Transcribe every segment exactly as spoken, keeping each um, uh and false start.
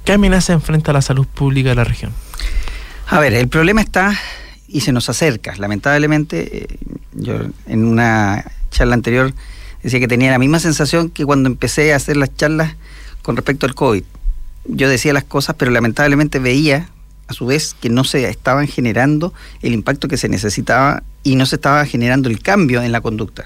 ¿Qué amenaza enfrenta la salud pública de la región? A ver, el problema está y se nos acerca. Lamentablemente, eh, yo en una charla anterior decía que tenía la misma sensación que cuando empecé a hacer las charlas con respecto al COVID. Yo decía las cosas, pero lamentablemente veía, a su vez, que no se estaban generando el impacto que se necesitaba y no se estaba generando el cambio en la conducta.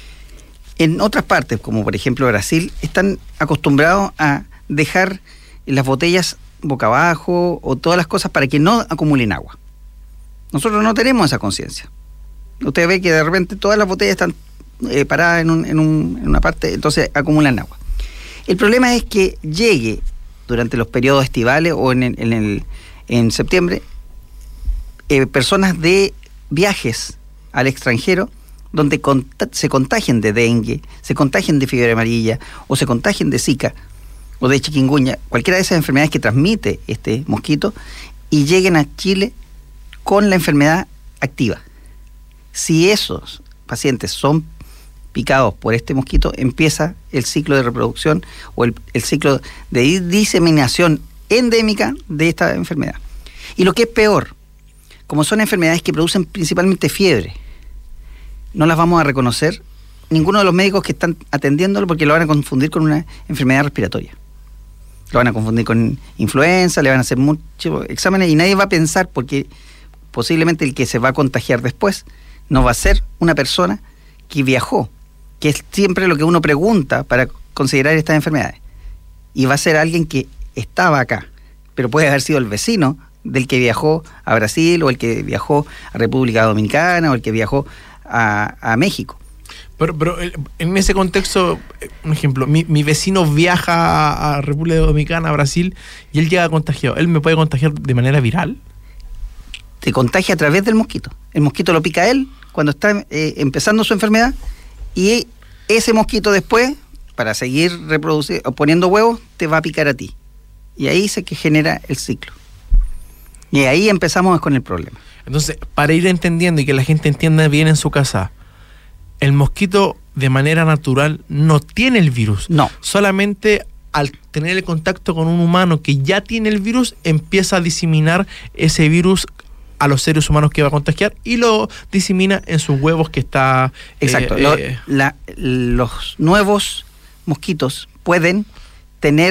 En otras partes, como por ejemplo Brasil, están acostumbrados a dejar las botellas boca abajo o todas las cosas para que no acumulen agua. Nosotros no tenemos esa conciencia. Usted ve que de repente todas las botellas están eh, paradas en, un, en, un, en una parte, entonces acumulan agua. El problema es que llegue durante los periodos estivales o en, en, el, en septiembre eh, personas de viajes al extranjero donde cont- se contagien de dengue, se contagien de fiebre amarilla o se contagien de zika o de chikungunya, cualquiera de esas enfermedades que transmite este mosquito, y lleguen a Chile con la enfermedad activa. Si esos pacientes son picados por este mosquito, empieza el ciclo de reproducción o el, el ciclo de diseminación endémica de esta enfermedad. Y lo que es peor, como son enfermedades que producen principalmente fiebre, no las vamos a reconocer ninguno de los médicos que están atendiéndolo, porque lo van a confundir con una enfermedad respiratoria. Lo van a confundir con influenza, le van a hacer muchos exámenes y nadie va a pensar, porque posiblemente el que se va a contagiar después no va a ser una persona que viajó, que es siempre lo que uno pregunta para considerar estas enfermedades. Y va a ser alguien que estaba acá, pero puede haber sido el vecino del que viajó a Brasil, o el que viajó a República Dominicana, o el que viajó a, a México. Pero, pero en ese contexto, un ejemplo, mi, mi vecino viaja a, a República Dominicana, a Brasil, y él llega contagiado. ¿Él me puede contagiar de manera viral? Te contagia a través del mosquito. El mosquito lo pica a él cuando está eh, empezando su enfermedad, y ese mosquito después, para seguir reproduciendo, poniendo huevos, te va a picar a ti. Y ahí se que genera el ciclo. Y ahí empezamos con el problema. Entonces, para ir entendiendo y que la gente entienda bien en su casa, el mosquito de manera natural no tiene el virus. No. Solamente al tener el contacto con un humano que ya tiene el virus, empieza a diseminar ese virus a los seres humanos que va a contagiar y lo disemina en sus huevos que está... Exacto. Eh, lo, eh, la, los nuevos mosquitos pueden tener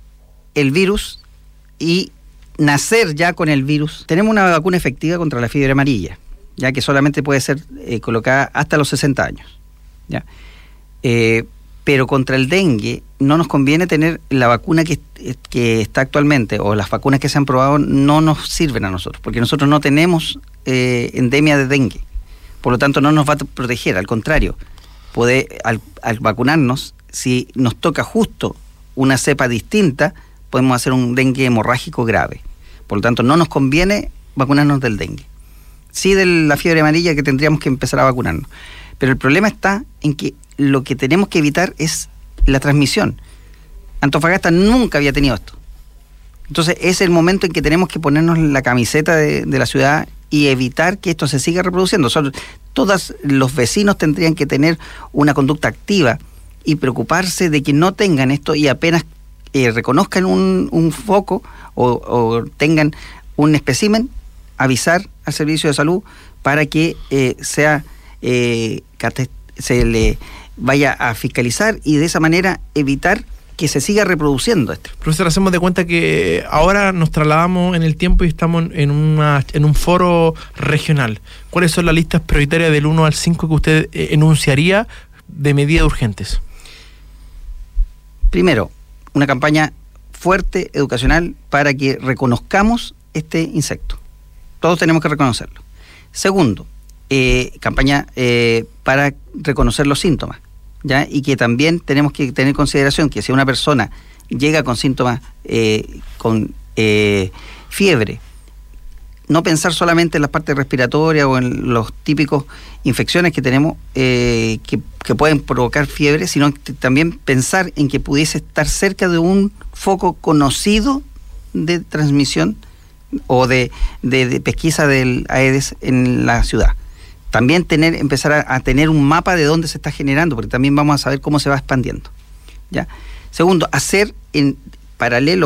el virus y nacer ya con el virus. Tenemos una vacuna efectiva contra la fiebre amarilla, ya que solamente puede ser eh, colocada hasta los sesenta años. ¿Ya? Eh, pero contra el dengue no nos conviene tener la vacuna que, que está actualmente, o las vacunas que se han probado no nos sirven a nosotros, porque nosotros no tenemos eh, endemia de dengue. Por lo tanto, no nos va a proteger, al contrario. Puede, al, al vacunarnos, si nos toca justo una cepa distinta, podemos hacer un dengue hemorrágico grave. Por lo tanto, no nos conviene vacunarnos del dengue. Sí de la fiebre amarilla, que tendríamos que empezar a vacunarnos. Pero el problema está en que lo que tenemos que evitar es la transmisión. Antofagasta nunca había tenido esto. Entonces es el momento en que tenemos que ponernos la camiseta de, de la ciudad y evitar que esto se siga reproduciendo. Son, todos los vecinos tendrían que tener una conducta activa y preocuparse de que no tengan esto, y apenas eh, reconozcan un, un foco o, o tengan un espécimen, avisar al servicio de salud para que eh, sea eh, se le vaya a fiscalizar y de esa manera evitar que se siga reproduciendo esto. Profesor, hacemos de cuenta que ahora nos trasladamos en el tiempo y estamos en una en un foro regional. ¿Cuáles son las listas prioritarias del uno al cinco que usted eh, enunciaría de medidas urgentes? Primero, una campaña fuerte educacional para que reconozcamos este insecto. Todos tenemos que reconocerlo. Segundo, eh, campaña eh, para reconocer los síntomas, ¿ya? Y que también tenemos que tener consideración que si una persona llega con síntomas, eh, con eh, fiebre, no pensar solamente en las partes respiratorias o en los típicos infecciones que tenemos eh, que, que pueden provocar fiebre, sino que también pensar en que pudiese estar cerca de un foco conocido de transmisión o de, de, de pesquisa del Aedes en la ciudad. También tener, empezar a, a tener un mapa de dónde se está generando, porque también vamos a saber cómo se va expandiendo, ¿ya? Segundo, hacer en paralelo